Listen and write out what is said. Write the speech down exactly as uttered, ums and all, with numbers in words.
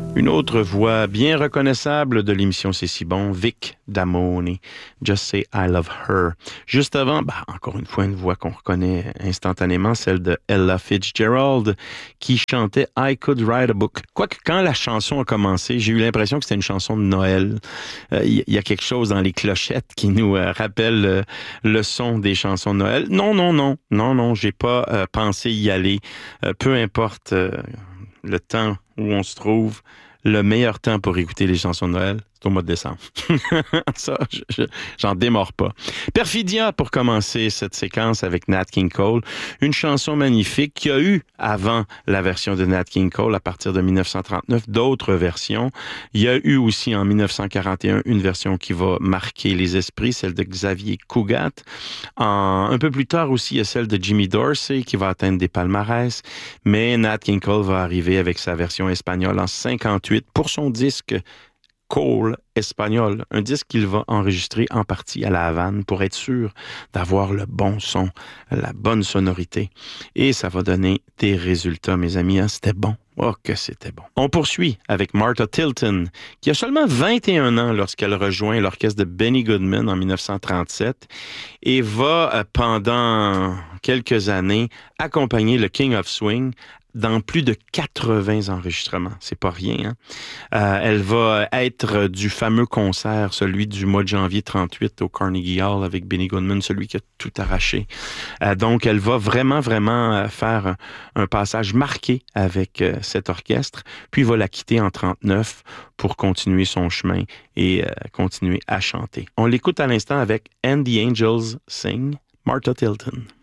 Une autre voix bien reconnaissable de l'émission C'est si bon, Vic Damone, Just Say I Love Her. Juste avant, bah, encore une fois, une voix qu'on reconnaît instantanément, celle de Ella Fitzgerald, qui chantait I Could Write a Book. Quoique, quand la chanson a commencé, j'ai eu l'impression que c'était une chanson de Noël. Il euh, y, y a quelque chose dans les clochettes qui nous euh, rappelle euh, le son des chansons de Noël. Non, non, non, non, non, j'ai pas euh, pensé y aller. Euh, peu importe euh, le temps où on se trouve, le meilleur temps pour écouter les chansons de Noël, c'est au mois de décembre. Ça, je, je, j'en démords pas. Perfidia, pour commencer cette séquence avec Nat King Cole, une chanson magnifique qu'il y a eu avant la version de Nat King Cole à partir de dix-neuf cent trente-neuf, d'autres versions. Il y a eu aussi en dix-neuf cent quarante et un une version qui va marquer les esprits, celle de Xavier Cugat. En, un peu plus tard aussi, il y a celle de Jimmy Dorsey qui va atteindre des palmarès, mais Nat King Cole va arriver avec sa version espagnole en cinquante-huit pour son disque Cole espagnol, un disque qu'il va enregistrer en partie à La Havane pour être sûr d'avoir le bon son, la bonne sonorité. Et ça va donner des résultats, mes amis. Hein? C'était bon. Oh, que c'était bon. On poursuit avec Martha Tilton, qui a seulement vingt et un ans lorsqu'elle rejoint l'orchestre de Benny Goodman en dix-neuf cent trente-sept et va, pendant quelques années, accompagner le King of Swing dans plus de quatre-vingts enregistrements. C'est pas rien. Hein? Euh, elle va être du fameux concert, celui du mois de janvier trente-huit au Carnegie Hall avec Benny Goodman, celui qui a tout arraché. Euh, donc, elle va vraiment, vraiment faire un, un passage marqué avec euh, cet orchestre, puis va la quitter en trente-neuf pour continuer son chemin et euh, continuer à chanter. On l'écoute à l'instant avec And the Angels Sing, Martha Tilton.